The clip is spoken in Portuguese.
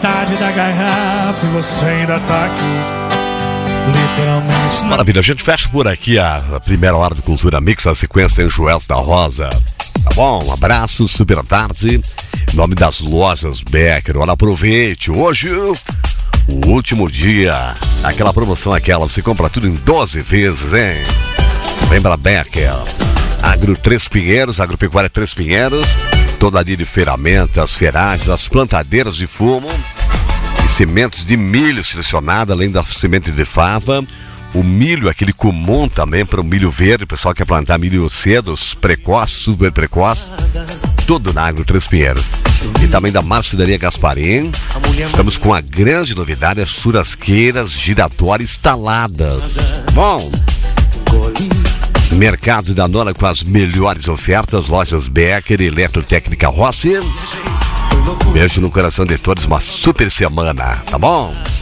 metade da garrafa e você ainda tá aqui. Literalmente. Maravilha, a gente fecha por aqui a primeira hora do Cultura Mix, a sequência em Joel's da Rosa. Tá bom? Um abraço, super tarde. Em nome das lojas Becker. Olha, aproveite. Hoje, o último dia. Aquela promoção você compra tudo em 12 vezes, hein? Lembra Becker. Agro Três Pinheiros, Agropecuária Três Pinheiros. Toda a linha de ferramentas, ferragens, as plantadeiras de fumo. E sementes de milho selecionada, além da semente de fava. O milho, aquele comum também para o milho verde. O pessoal quer plantar milho cedo, precoce, super precoce. Tudo na Agro Três Pinheiros. E também da Marcenaria Gasparim. Estamos com a grande novidade, as churrasqueiras giratórias instaladas. Bom, Mercados da Nona com as melhores ofertas. Lojas Becker, Eletrotécnica Rossi. Beijo no coração de todos, uma super semana, tá bom?